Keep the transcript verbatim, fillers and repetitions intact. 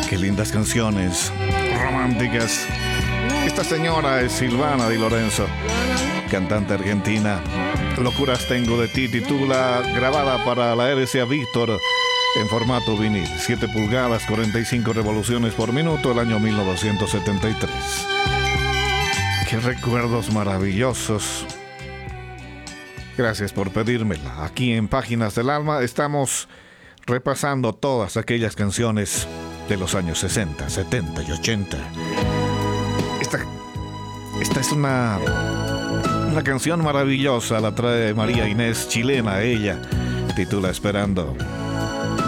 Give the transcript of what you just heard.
Qué lindas canciones románticas. Esta señora es Silvana Di Lorenzo, cantante argentina. Locuras tengo de ti, titula, grabada para la R C A Víctor en formato vinil, siete pulgadas, cuarenta y cinco revoluciones por minuto, el año mil novecientos setenta y tres. Qué recuerdos maravillosos. Gracias por pedírmela. Aquí en Páginas del Alma estamos repasando todas aquellas canciones de los años sesenta, setenta y ochenta. Esta, esta es una, una canción maravillosa, la trae María Inés, chilena ella, titula Esperando.